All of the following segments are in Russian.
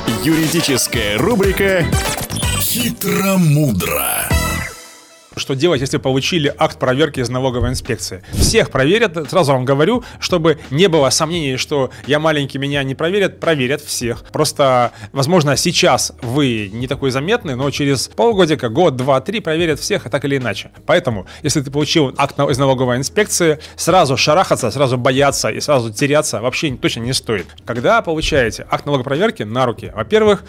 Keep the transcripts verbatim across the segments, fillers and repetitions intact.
Юридическая рубрика «Хитро-мудро». Что делать, если получили акт проверки из налоговой инспекции? Всех проверят, сразу вам говорю, чтобы не было сомнений, что я маленький, меня не проверят. Проверят всех. Просто, возможно, сейчас вы не такой заметный, но через полгодика, год, два, три проверят всех, и так или иначе. Поэтому, если ты получил акт из налоговой инспекции, сразу шарахаться, сразу бояться и сразу теряться вообще точно не стоит. Когда получаете акт налоговой проверки на руки, во-первых,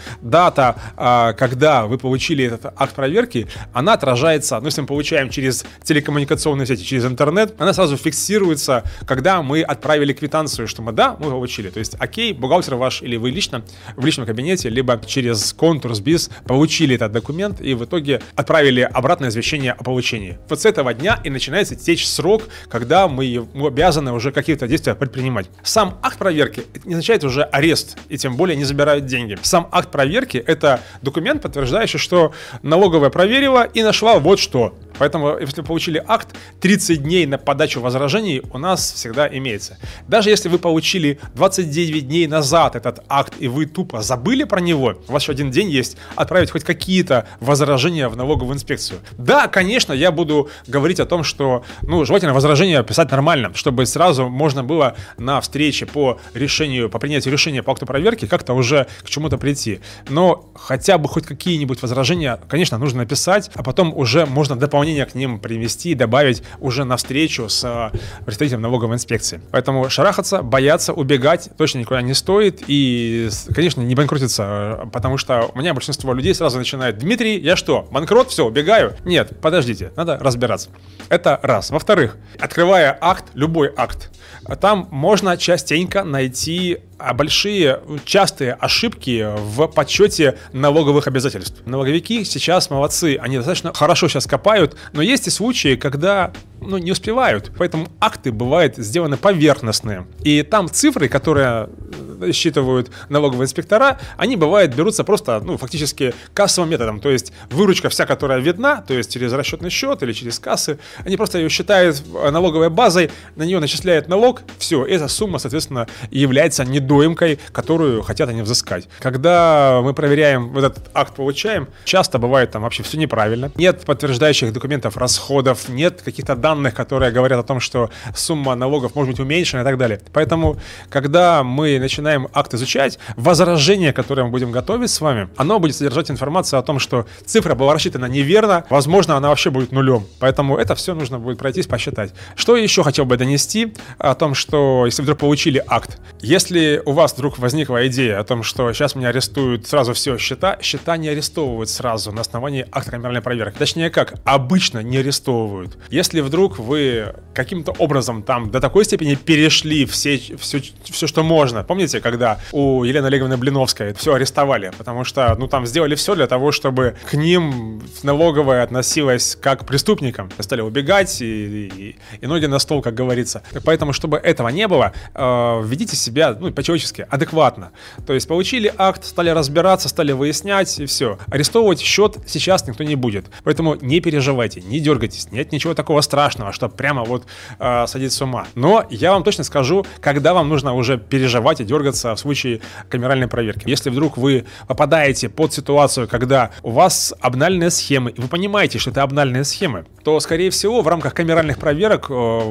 дата, когда вы получили этот акт проверки, она отражается, ну, если мы получаем через телекоммуникационные сети, через интернет, она сразу фиксируется, когда мы отправили квитанцию, что мы, да, мы получили. То есть, окей, бухгалтер ваш или вы лично в личном кабинете, либо через конкурс БИЗ получили этот документ и в итоге отправили обратное извещение о получении. Вот с этого дня и начинается течь срок, когда мы, мы обязаны уже какие-то действия предпринимать. Сам акт проверки не означает уже арест, и тем более не забирают деньги. Сам акт проверки — это документ, подтверждающий, что налоговая проверила и нашла вот что. Поэтому, если вы получили акт, тридцать дней на подачу возражений у нас всегда имеется. Даже если вы получили двадцать девять дней назад этот акт, и вы тупо забыли про него, у вас еще один день есть отправить хоть какие-то возражения в налоговую инспекцию. Да, конечно, я буду говорить о том, что, ну, желательно возражения писать нормально, чтобы сразу можно было на встрече по решению, по принятию решения по акту проверки как-то уже к чему-то прийти. Но хотя бы хоть какие-нибудь возражения, конечно, нужно написать, а потом уже можно дополнительно к ним привести и добавить уже на встречу с представителем налоговой инспекции. Поэтому шарахаться, бояться, убегать точно никуда не стоит. И, конечно, не банкротиться, потому что у меня большинство людей сразу начинает: Дмитрий, я что, банкрот? Все, убегаю? Нет, подождите, надо разбираться. Это раз. Во-вторых, открывая акт, любой акт, там можно частенько найти большие, частые ошибки в подсчете налоговых обязательств. Налоговики сейчас молодцы, они достаточно хорошо сейчас копают, но есть и случаи, когда, ну, не успевают, поэтому акты бывают сделаны поверхностные. И там цифры, которые считывают налоговые инспектора, они бывают берутся просто, ну, фактически кассовым методом, то есть выручка вся, которая видна, то есть через расчетный счет или через кассы, они просто ее считают налоговой базой, на нее начисляют налог, все, эта сумма, соответственно, является недоимкой, которую хотят они взыскать. Когда мы проверяем, вот этот акт получаем, часто бывает там вообще все неправильно, нет подтверждающих документов расходов, нет каких-то данных, которые говорят о том, что сумма налогов может быть уменьшена и так далее. Поэтому, когда мы начинаем акт изучать, возражение, которое мы будем готовить с вами, оно будет содержать информацию о том, что цифра была рассчитана неверно, возможно, она вообще будет нулем. Поэтому это все нужно будет пройтись, посчитать. Что еще хотел бы донести о том, что если вдруг получили акт, если у вас вдруг возникла идея о том, что сейчас меня арестуют сразу все счета, счета не арестовывают сразу на основании акта камеральной проверки. Точнее как, обычно не арестовывают. Если вдруг вы каким-то образом там до такой степени перешли все, все, все что можно. Помните, когда у Елены Олеговны Блиновской все арестовали? Потому что, ну, там сделали все для того, чтобы к ним налоговая относилась как к преступникам. Стали убегать и, и, и ноги на стол, как говорится. Поэтому, чтобы этого не было, э, ведите себя, ну, по-человечески, адекватно. То есть получили акт, стали разбираться, стали выяснять, и все. Арестовывать счет сейчас никто не будет. Поэтому не переживайте, не дергайтесь. Нет ничего такого страшного, что прямо вот э, садить с ума. Но я вам точно скажу, когда вам нужно уже переживать и дергаться в случае камеральной проверки. Если вдруг вы попадаете под ситуацию, когда у вас обнальные схемы, и вы понимаете, что это обнальные схемы, то, скорее всего, в рамках камеральных проверок э,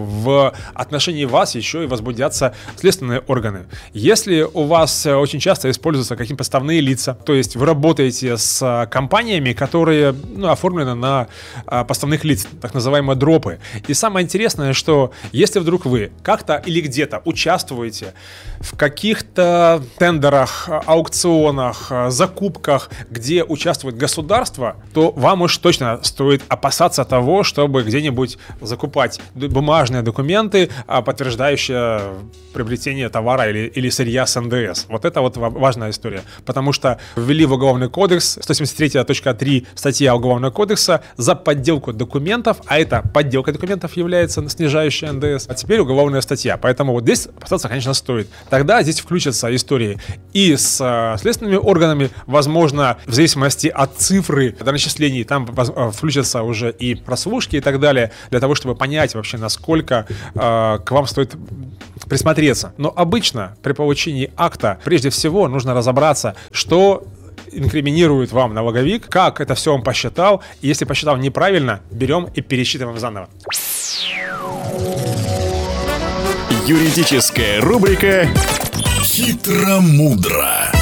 в отношении вас еще и возбудятся следственные органы. Если у вас очень часто используются какие-то подставные лица, то есть вы работаете с компаниями, которые, ну, оформлены на э, подставных лиц, так называемые дропы. И самое интересное, что если вдруг вы как-то или где-то участвуете в каких-то тендерах, аукционах, закупках, где участвует государство, то вам уж точно стоит опасаться того, чтобы где-нибудь закупать бумажные документы, подтверждающие приобретение товара или, или сырья с эн дэ эс. Вот это вот важная история. Потому что ввели в Уголовный кодекс сто семьдесят три точка три статья Уголовного кодекса за подделку документов, а это подделка документов является снижающая эн дэ эс, а теперь уголовная статья. Поэтому вот здесь опасаться, конечно, стоит. Тогда здесь включатся истории и с э, следственными органами, возможно, в зависимости от цифры до начислений, там э, включатся уже и прослушки и так далее, для того, чтобы понять вообще, насколько э, к вам стоит присмотреться. Но обычно при получении акта прежде всего нужно разобраться, что инкриминирует вам налоговик, как это все он посчитал. И если посчитал неправильно, берем и пересчитываем заново. Юридическая рубрика «Хитро-мудро».